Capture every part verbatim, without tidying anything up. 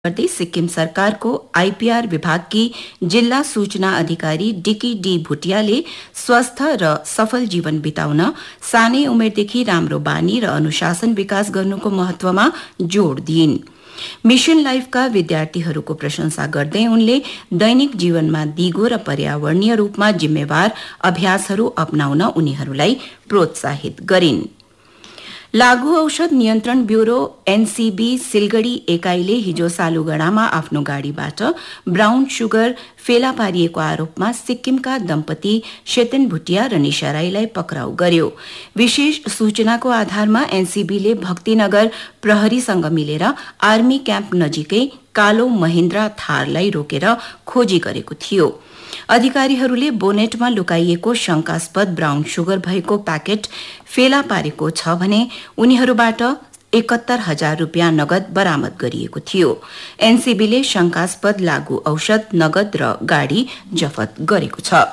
गर्दै सिक्किम सरकारको आईपीआर विभागकी जिल्ला सूचना अधिकारी डिकी डी भुटियाले स्वस्थ र सफल जीवन बिताउन सानै उमेरदेखि राम्रो बानी र अनुशासन विकास गर्नुको महत्वमा जोड़ दिइन्। मिशन लाइफका विद्यार्थीहरूको प्रशंसा गर्दै उनले दैनिक जीवनमा दिगो र पर्यावरणीय रूपमा जिम्मेवार अभ्यासहरू अपनाउन उनीहरूलाई प्रोत्साहित गरिन्। लागू औषध नियन्त्रण ब्यूरो एनसीबी सिलगढ़ी एकाइले हिजो सालुगढ़ामा आफ्नो गाड़ीबाट ब्राउन सुगर फेला पारिएको आरोपमा सिक्किमका दम्पति शेतेन भुटिया र निशा राईलाई पक्राउ गर्यो। विशेष सूचनाको आधारमा एनसीबीले भक्तिनगर प्रहरीसँग मिलेर आर्मी क्याम्प नजिकै कालो महिन्द्रा थारलाई रोकेर खोजी गरेको थियो। अधिकारीहरूले बोनेटमा लुकाइएको शंकास्पद ब्राउन सुगर भएको प्याकेट फेला पारेको छ भने उनीहरूबाट एकहत्तर हजार रूपियाँ नगद बरामद गरिएको थियो। एनसीबीले शंकास्पद लागू औषध, नगद र गाड़ी जफत गरेको छ।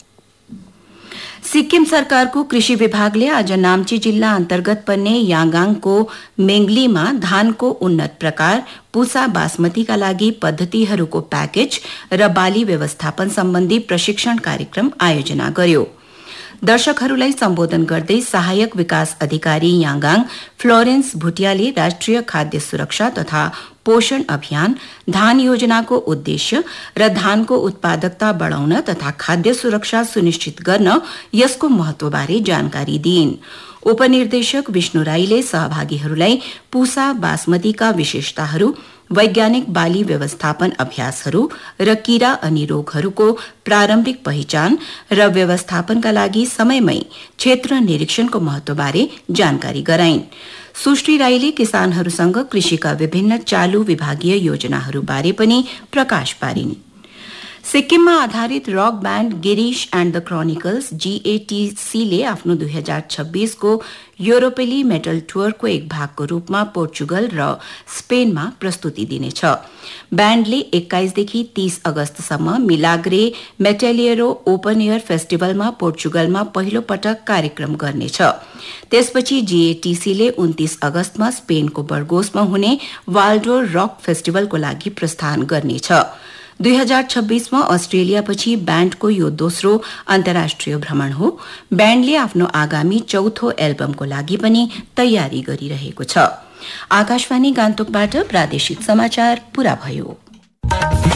सिक्किम सरकारको कृषि विभागले आज नाम्ची जिल्ला अन्तर्गत पर्ने याङगाङको मेंगलीमा धानको उन्नत प्रकार पुसा बासमतीका लागि पद्धतिहरूको प्याकेज र बाली व्यवस्थापन सम्बन्धी प्रशिक्षण कार्यक्रम आयोजना गर्यो। दर्शकहरूलाई सम्बोधन गर्दै सहायक विकास अधिकारी याङगाङ फ्लोरेन्स भुटियाले राष्ट्रिय खाद्य सुरक्षा तथा पोषण अभियान, धान योजनाको उद्देश्य र धानको उत्पादकता बढ़ाउन तथा खाद्य सुरक्षा सुनिश्चित गर्न यसको महत्वबारे जानकारी दिइन्। उपनिर्देशक विष्णु राईले सहभागीहरूलाई पुसा बासमतीका विशेषताहरू, वैज्ञानिक बाली व्यवस्थापन अभ्यासहरू र कीड़ा अनि रोगहरूको प्रारम्भिक पहिचान र व्यवस्थापनका लागि समयमै क्षेत्र निरीक्षणको महत्वबारे जानकारी गराइन्। सुश्री राईले किसानहरूसँग कृषिका विभिन्न चालू विभागीय योजनाहरूबारे पनि प्रकाश पारिन्। सिक्किममा आधारित rock band Girish and the chronicles जीएटीसीले आफ्नो दुई हजार छब्बीस को यूरोपेली मेटल टुरको एक भागको रूपमा पोर्चुगल र स्पेनमा प्रस्तुति दिनेछ। ब्याण्डले एक्काइसदेखि तीस अगस्तसम्म मिलाग्रे मेटेलियरो ओपन एयर फेस्टिभलमा पोर्चुगलमा पहिलो पटक कार्यक्रम गर्नेछ। त्यसपछि जीएटीसीले उन्तीस अगस्तमा स्पेनको बर्गोसमा हुने वाल्डोर रक फेस्टिभलको लागि प्रस्थान गर्नेछ। दुई हजार छब्बीसमा अस्ट्रेलियापछि ब्याण्डको यो दोस्रो अन्तर्राष्ट्रिय भ्रमण हो। ब्याण्डले आफ्नो आगामी चौथो एल्बमको लागि पनि तयारी गरिरहेको छ। आकाशवाणी गान्तोकबाट प्रादेशिक समाचार पूरा भयो।